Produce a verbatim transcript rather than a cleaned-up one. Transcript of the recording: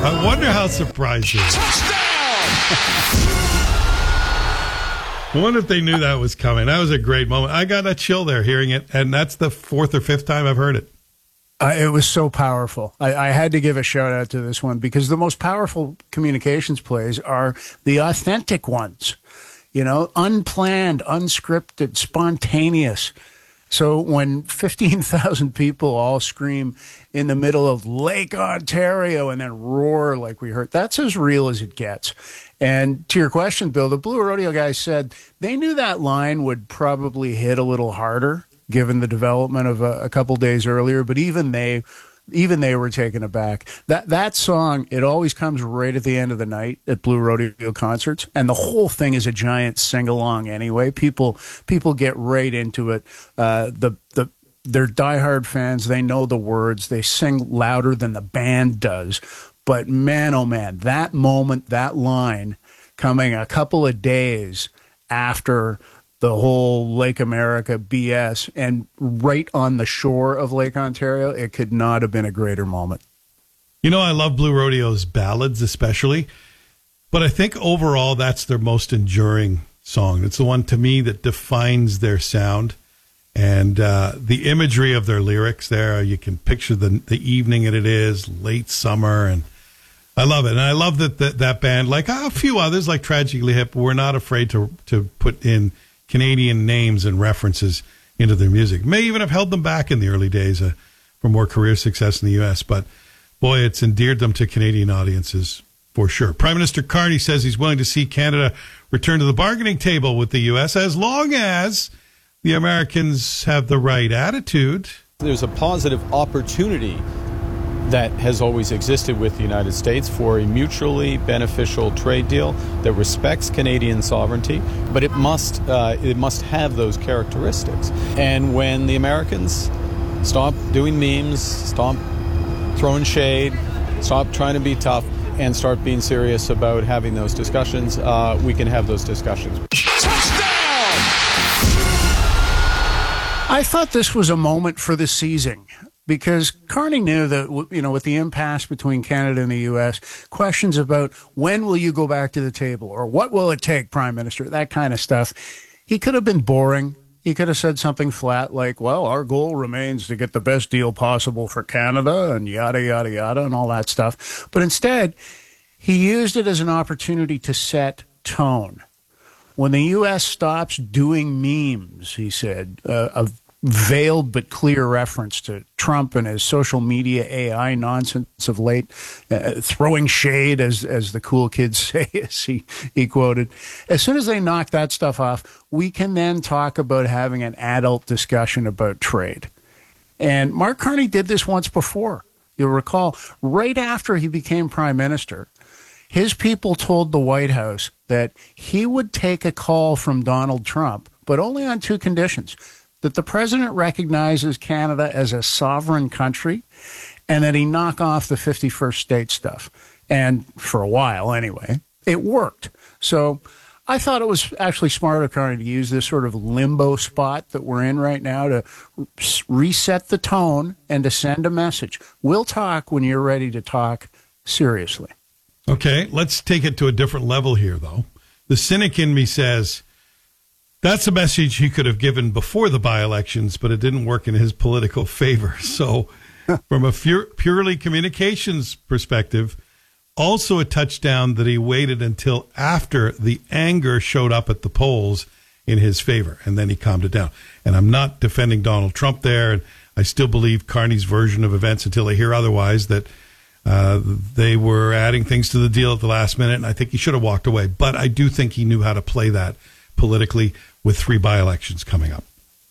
I wonder how surprised he is. I wonder if they knew that was coming. That was a great moment. I got a chill there hearing it, and that's the fourth or fifth time I've heard it. Uh, it was so powerful. I, I had to give a shout out to this one because the most powerful communications plays are the authentic ones, you know, unplanned, unscripted, spontaneous. So when fifteen thousand people all scream in the middle of Lake Ontario and then roar like we heard, that's as real as it gets. And to your question, Bill, the Blue Rodeo guys said they knew that line would probably hit a little harder given the development of a, a couple days earlier, but even they even they were taken aback. That that song, it always comes right at the end of the night at Blue Rodeo concerts, and the whole thing is a giant sing-along anyway. People people get right into it. Uh, the the they're diehard fans. They know the words. They sing louder than the band does. But man, oh man, that moment, that line coming a couple of days after the whole Lake America B S and right on the shore of Lake Ontario, it could not have been a greater moment. You know, I love Blue Rodeo's ballads especially, but I think overall that's their most enduring song. It's the one to me that defines their sound and uh, the imagery of their lyrics there. You can picture the, the evening that it is, late summer, and I love it. And I love that that, that band, like a few others like Tragically Hip, were not afraid to to put in Canadian names and references into their music. May even have held them back in the early days uh, for more career success in the U S, but boy, it's endeared them to Canadian audiences for sure. Prime Minister Carney says he's willing to see Canada return to the bargaining table with the U S as long as the Americans have the right attitude. There's a positive opportunity that has always existed with the United States for a mutually beneficial trade deal that respects Canadian sovereignty, but it must uh, it must have those characteristics. And when the Americans stop doing memes, stop throwing shade, stop trying to be tough, and start being serious about having those discussions, uh, we can have those discussions. I thought this was a moment for the seizing. Because Carney knew that, you know, with the impasse between Canada and the U S, questions about when will you go back to the table or what will it take, Prime Minister, that kind of stuff. He could have been boring. He could have said something flat like, well, our goal remains to get the best deal possible for Canada and yada, yada, yada, and all that stuff. But instead, he used it as an opportunity to set tone. When the U S stops doing memes, he said, uh, of veiled but clear reference to Trump and his social media A I nonsense of late, uh, throwing shade, as as the cool kids say, as he, he quoted. As soon as they knock that stuff off, we can then talk about having an adult discussion about trade. And Mark Carney did this once before. You'll recall, right after he became prime minister, his people told the White House that he would take a call from Donald Trump, but only on two conditions: that the president recognizes Canada as a sovereign country and that he knock off the fifty-first state stuff. And for a while, anyway, it worked. So I thought it was actually smart of Carney to use this sort of limbo spot that we're in right now to reset the tone and to send a message. We'll talk when you're ready to talk seriously. Okay, let's take it to a different level here, though. The cynic in me says, that's a message he could have given before the by-elections, but it didn't work in his political favor. So from a pure, purely communications perspective, also a touchdown that he waited until after the anger showed up at the polls in his favor, and then he calmed it down. And I'm not defending Donald Trump there, and I still believe Carney's version of events until I hear otherwise, that uh, they were adding things to the deal at the last minute, and I think he should have walked away. But I do think he knew how to play that politically with three by-elections coming up.